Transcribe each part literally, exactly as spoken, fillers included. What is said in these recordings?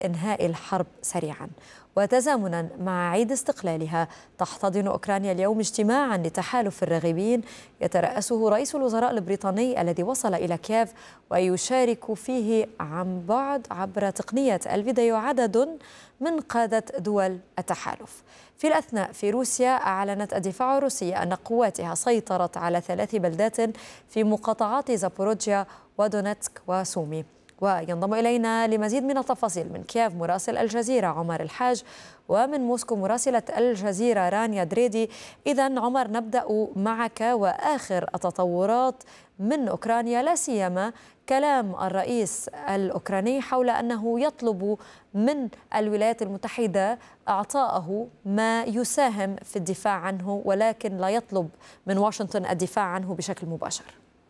إنهاء الحرب سريعا. وتزامنا مع عيد استقلالها تحتضن أوكرانيا اليوم اجتماعا لتحالف الراغبين يترأسه رئيس الوزراء البريطاني الذي وصل إلى كييف، ويشارك فيه عن بعد عبر تقنية الفيديو عدد من قادة دول التحالف. في الأثناء في روسيا أعلنت الدفاع الروسي أن قواتها سيطرت على ثلاث بلدات في مقاطعات زابوروجيا ودونيتسك وسومي. وينضم إلينا لمزيد من التفاصيل من كييف مراسل الجزيرة عمر الحاج، ومن موسكو مراسلة الجزيرة رانيا دريدي. إذن عمر، نبدأ معك وآخر التطورات من أوكرانيا، لا سيما كلام الرئيس الأوكراني حول أنه يطلب من الولايات المتحدة إعطائه ما يساهم في الدفاع عنه، ولكن لا يطلب من واشنطن الدفاع عنه بشكل مباشر.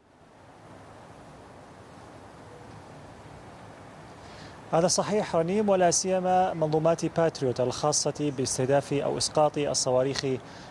هذا صحيح رنيم، ولا سيما منظومات باتريوت الخاصة باستهداف أو إسقاط الصواريخ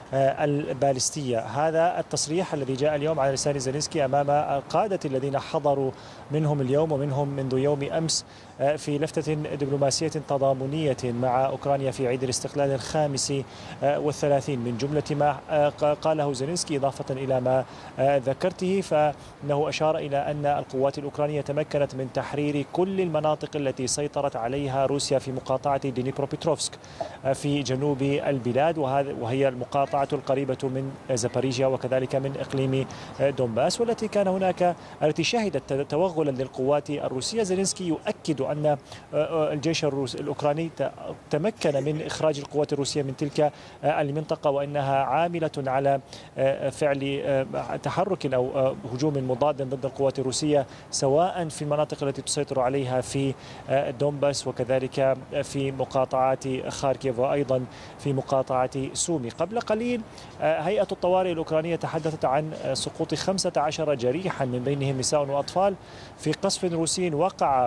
البالستية. هذا التصريح الذي جاء اليوم على لسان زيلينسكي أمام القادة الذين حضروا منهم اليوم ومنهم منذ يوم أمس في لفتة دبلوماسية تضامنية مع أوكرانيا في عيد الاستقلال الخامس والثلاثين. من جملة ما قاله زيلينسكي إضافة إلى ما ذكرته، فإنه أشار إلى أن القوات الأوكرانية تمكنت من تحرير كل المناطق التي سيطرت عليها روسيا في مقاطعة دينيبروبيتروفسك في جنوب البلاد، وهي المقاطعة القريبة من زاباريجيا وكذلك من إقليم دونباس، والتي كان هناك التي شهدت توغلا للقوات الروسية. زيلينسكي يؤكد أن الجيش الروس الأوكراني تمكن من إخراج القوات الروسية من تلك المنطقة، وأنها عاملة على فعل تحرك أو هجوم مضاد ضد القوات الروسية، سواء في المناطق التي تسيطر عليها في دونباس وكذلك في مقاطعات خاركيف وأيضا في مقاطعة سومي. قبل قليل هيئة الطوارئ الأوكرانية تحدثت عن سقوط خمسة عشر جريحا من بينهم نساء وأطفال في قصف روسي وقع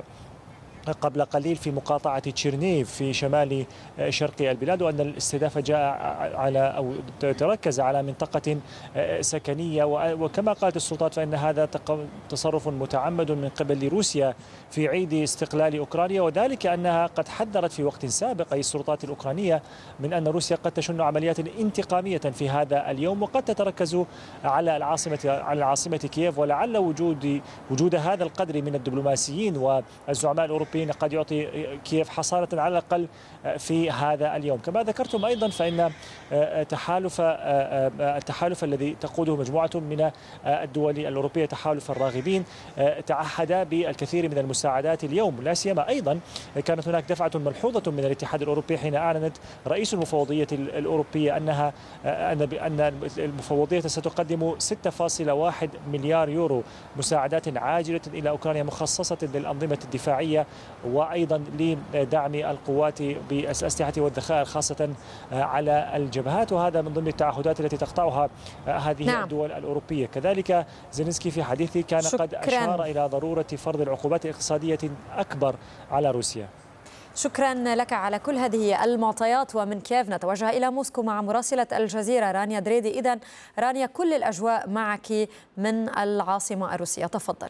قبل قليل في مقاطعة تشيرنيف في شمال شرق البلاد، وأن الاستهداف جاء على أو تركز على منطقة سكنية. وكما قالت السلطات فإن هذا تصرف متعمد من قبل روسيا في عيد استقلال أوكرانيا، وذلك أنها قد حذرت في وقت سابق أي السلطات الأوكرانية من أن روسيا قد تشن عمليات انتقامية في هذا اليوم، وقد تتركز على العاصمة على العاصمة كييف. ولعل وجود وجود هذا القدر من الدبلوماسيين والزعماء الأوروبيين قد يعطي كييف حصانة على الأقل في هذا اليوم. كما ذكرتم أيضا فإن تحالف التحالف الذي تقوده مجموعة من الدول الأوروبية، تحالف الراغبين، تعهد بالكثير من المساعدات اليوم. لا سيما أيضا كانت هناك دفعة ملحوظة من الاتحاد الأوروبي حين أعلنت رئيس المفوضية الأوروبية أنها أن المفوضية ستقدم ستة فاصلة واحد مليار يورو مساعدات عاجلة إلى أوكرانيا مخصصة للأنظمة الدفاعية، وأيضا لدعم القوات بالأسلحة والذخائر خاصة على الجبهات، وهذا من ضمن التعهدات التي تقطعها هذه نعم. الدول الأوروبية. كذلك زيلينسكي في حديثه كان شكراً. قد أشار إلى ضرورة فرض العقوبات الاقتصادية أكبر على روسيا. شكرا لك على كل هذه المعطيات. ومن كييف نتوجه إلى موسكو مع مراسلة الجزيرة رانيا دريدي. إذن رانيا، كل الأجواء معك من العاصمة الروسية، تفضلي.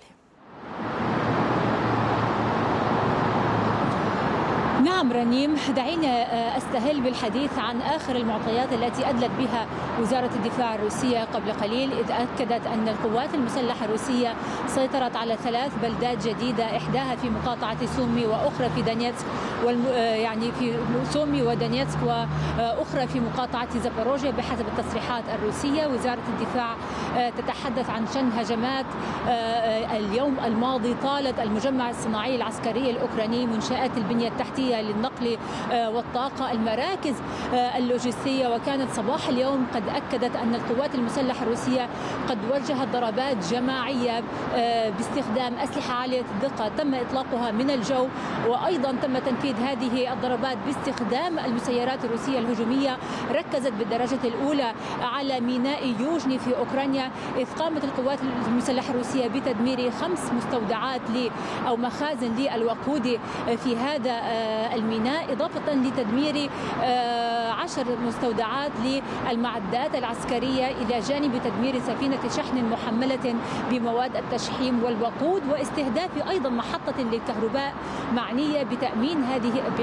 نعم رنيم، دعينا أستهل بالحديث عن آخر المعطيات التي أدلت بها وزارة الدفاع الروسية قبل قليل، إذ أكدت أن القوات المسلحة الروسية سيطرت على ثلاث بلدات جديدة، إحداها في مقاطعة سومي وأخرى في دونيتسك، يعني في سومي ودونيتسك، وأخرى في مقاطعة زاباروجيا بحسب التصريحات الروسية. وزارة الدفاع تتحدث عن شن هجمات اليوم الماضي طالت المجمع الصناعي العسكري الأوكراني، منشآت البنية التحتية للنقل والطاقة، المراكز اللوجستية. وكانت صباح اليوم قد أكدت أن القوات المسلحة الروسية قد وجهت ضربات جماعية باستخدام أسلحة عالية الدقة تم إطلاقها من الجو، وأيضا تم تنفيذ هذه الضربات باستخدام المسيرات الروسية الهجومية. ركزت بالدرجة الأولى على ميناء يوجني في أوكرانيا، إذ قامت القوات المسلحة الروسية بتدمير خمس مستودعات أو مخازن للوقود في هذا الميناء، إضافة لتدمير عشر مستودعات للمعدات العسكرية إلى جانب تدمير سفينة شحن محملة بمواد التشحيم والوقود، واستهداف أيضا محطة للكهرباء معنية بتأمين هذه